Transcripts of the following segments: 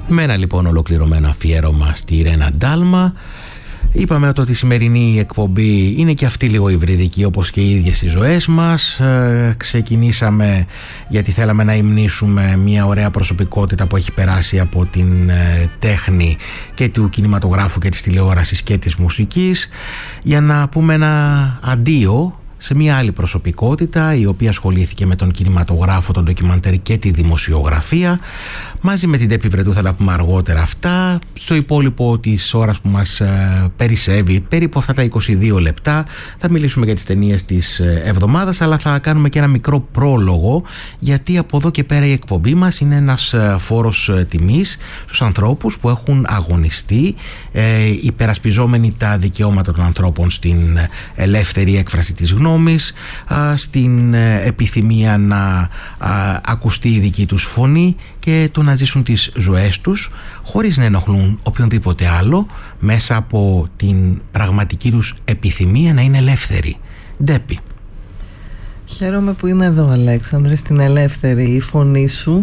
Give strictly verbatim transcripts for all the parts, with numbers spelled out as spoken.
Με ένα λοιπόν ολοκληρωμένο αφιέρωμα στη Ρένα Ντάλμα. Είπαμε ότι η σημερινή εκπομπή είναι και αυτή λίγο υβριδική, όπως και οι ίδιες οι ζωές μας. Ε, ξεκινήσαμε γιατί θέλαμε να υμνήσουμε μια ωραία προσωπικότητα που έχει περάσει από την ε, τέχνη και του κινηματογράφου και της τηλεόρασης και της μουσικής, για να πούμε ένα αντίο σε μια άλλη προσωπικότητα η οποία ασχολήθηκε με τον κινηματογράφο, τον ντοκιμαντέρ και τη δημοσιογραφία. Μαζί με την Ντέπη Βρετού θα τα πούμε αργότερα αυτά. Στο υπόλοιπο της ώρας που μας ε, περισσεύει, περίπου αυτά τα είκοσι δύο λεπτά, θα μιλήσουμε για τις ταινίες της ε, εβδομάδας, αλλά θα κάνουμε και ένα μικρό πρόλογο, γιατί από εδώ και πέρα η εκπομπή μας είναι ένας ε, φόρος ε, τιμής στους ανθρώπους που έχουν αγωνιστεί ε, υπερασπιζόμενοι τα δικαιώματα των ανθρώπων στην ελεύθερη έκφραση της γνώμης, στην επιθυμία να ακουστεί η δική τους φωνή και το να ζήσουν τις ζωές τους χωρίς να ενοχλούν οποιονδήποτε άλλο, μέσα από την πραγματική τους επιθυμία να είναι ελεύθεροι. Ντέπη. Χαίρομαι που είμαι εδώ, Αλέξανδρε, στην ελεύθερη φωνή σου,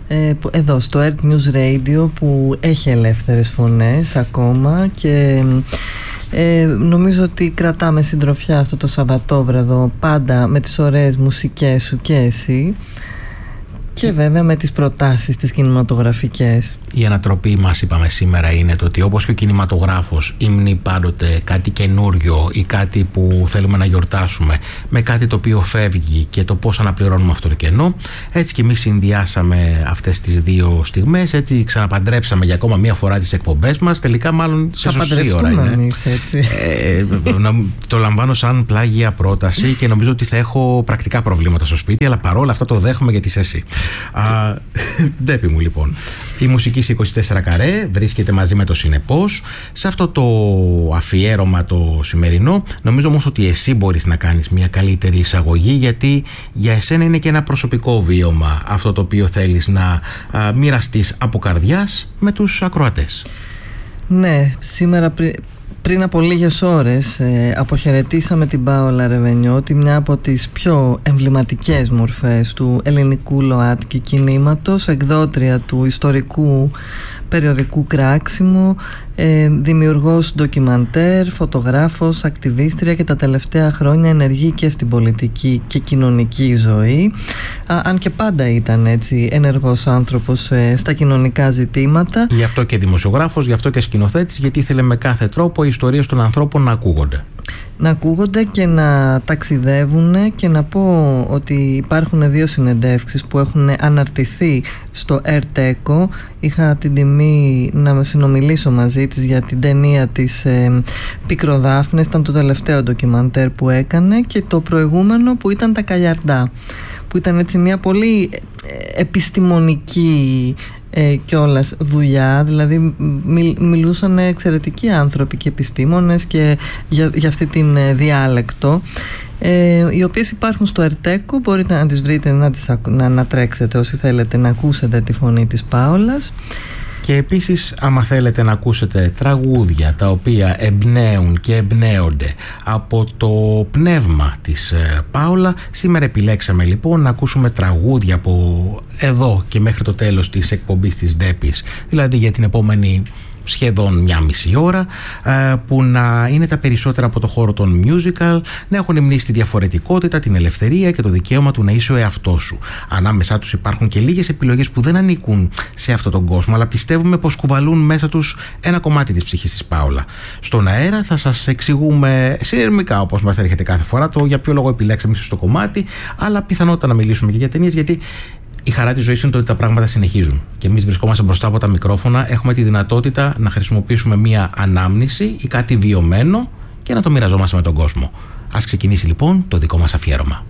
εδώ στο Earth News Radio, που έχει ελεύθερες φωνές ακόμα, και Ε, νομίζω ότι κρατάμε συντροφιά αυτό το Σαββατόβραδο πάντα με τις ωραίες μουσικές σου και εσύ, και βέβαια με τις προτάσεις τις κινηματογραφικές. Η ανατροπή μας, είπαμε σήμερα, είναι το ότι όπως και ο κινηματογράφος ύμνει πάντοτε κάτι καινούριο ή κάτι που θέλουμε να γιορτάσουμε με κάτι το οποίο φεύγει και το πώς αναπληρώνουμε αυτό το κενό, έτσι και εμείς συνδυάσαμε αυτές τις δύο στιγμές, έτσι ξαναπαντρέψαμε για ακόμα μία φορά τις εκπομπές μας. Τελικά μάλλον σε σωστή ώρα είναι. Εμείς, έτσι. Ε, το λαμβάνω σαν πλάγια πρόταση και νομίζω ότι θα έχω πρακτικά προβλήματα στο σπίτι, αλλά παρόλα αυτά το δέχομαι γιατί είσαι εσύ. Ντέπη μου, λοιπόν, η μουσική σε είκοσι τέσσερα καρέ βρίσκεται μαζί με το Συνεπώς σε αυτό το αφιέρωμα το σημερινό. Νομίζω όμως ότι εσύ μπορείς να κάνεις μια καλύτερη εισαγωγή, γιατί για εσένα είναι και ένα προσωπικό βίωμα αυτό το οποίο θέλεις να α, μοιραστείς από καρδιάς με τους ακροατές. Ναι, σήμερα πριν Πριν από λίγες ώρες ε, αποχαιρετήσαμε την Πάολα Ρεβενιώτη, μια από τις πιο εμβληματικές μορφές του ελληνικού ΛΟΑΤΚΙ κινήματος, εκδότρια του ιστορικού περιοδικού Κράξιμο, ε, δημιουργός ντοκιμαντέρ, φωτογράφος, ακτιβίστρια και τα τελευταία χρόνια ενεργή και στην πολιτική και κοινωνική ζωή, Α, αν και πάντα ήταν έτσι ενεργός άνθρωπος ε, στα κοινωνικά ζητήματα. Γι' αυτό και δημοσιογράφος, γι' αυτό και σκηνοθέτης, γιατί ήθελε με κάθε τρόπο οι ιστορίες των ανθρώπων να ακούγονται. Να ακούγονται και να ταξιδεύουν, και να πω ότι υπάρχουν δύο συνεντεύξεις που έχουν αναρτηθεί στο Ερτέκο. Είχα την τιμή να συνομιλήσω μαζί της για την ταινία της ε, Πικροδάφνες, ήταν το τελευταίο ντοκιμαντέρ που έκανε, και το προηγούμενο που ήταν Τα Καλιαρντά, που ήταν έτσι μια πολύ επιστημονική ε, κιόλας δουλειά, δηλαδή μιλ, μιλούσαν εξαιρετικοί άνθρωποι και επιστήμονες και για, για αυτή την ε, διάλεκτο, ε, οι οποίες υπάρχουν στο Ερτέκο. Μπορείτε να τις βρείτε, να, τις, να ανατρέξετε όσοι θέλετε να ακούσετε τη φωνή της Πάολας. Και επίσης, άμα θέλετε να ακούσετε τραγούδια τα οποία εμπνέουν και εμπνέονται από το πνεύμα της ε, Πάολα, σήμερα επιλέξαμε λοιπόν να ακούσουμε τραγούδια από εδώ και μέχρι το τέλος της εκπομπής της Ντέπης, δηλαδή για την επόμενη σχεδόν μια μισή ώρα, που να είναι τα περισσότερα από το χώρο των musical, να έχουν υμνήσει τη διαφορετικότητα, την ελευθερία και το δικαίωμα του να είσαι ο εαυτός σου. Ανάμεσά τους υπάρχουν και λίγες επιλογές που δεν ανήκουν σε αυτόν τον κόσμο, αλλά πιστεύουμε πως κουβαλούν μέσα τους ένα κομμάτι της ψυχής της Πάολα. Στον αέρα θα σας εξηγούμε συνειρμικά, όπως μας έρχεται κάθε φορά, το για ποιο λόγο επιλέξαμε στο κομμάτι, αλλά πιθανότητα να μιλήσουμε και για ταινίες, γιατί η χαρά της ζωής είναι το ότι τα πράγματα συνεχίζουν και εμείς βρισκόμαστε μπροστά από τα μικρόφωνα, έχουμε τη δυνατότητα να χρησιμοποιήσουμε μία ανάμνηση ή κάτι βιωμένο και να το μοιραζόμαστε με τον κόσμο. Ας ξεκινήσει λοιπόν το δικό μας αφιέρωμα.